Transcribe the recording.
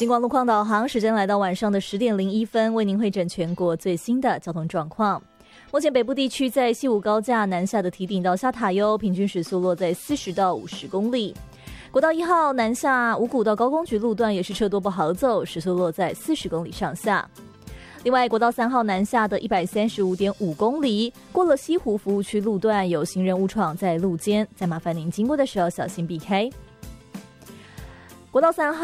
金光路况导航时间来到晚上的10点01分，为您汇整全国最新的交通状况。目前北部地区在西武高架南下的堤顶到下塔悠，平均时速落在40到50公里。国道1号南下五股到高工局路段也是车多不好走，时速落在40公里上下。另外，国道3号南下的135.5公里，过了西湖服务区路段有行人误闯在路肩，再麻烦您经过的时候小心避开。国道3号